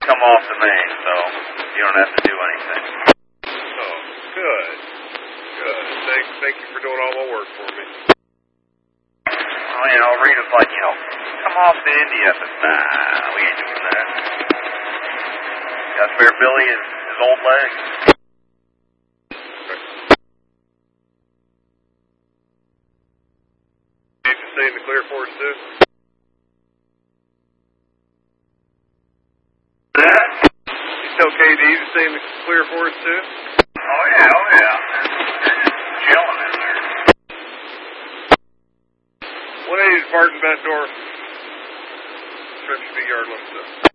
come off the main, so you don't have to do anything. Oh, good. Good. Thank you for doing all my work for me. Well, you know, Rita's like, come off the India. But nah, we ain't doing that. Got to spare Billy his old legs. Did you stay in the Clear Force too? That? You tell KD to stay in the Clear Force too? Oh yeah. They're just chilling in there. 180 departing back door. Trip should be yard limit.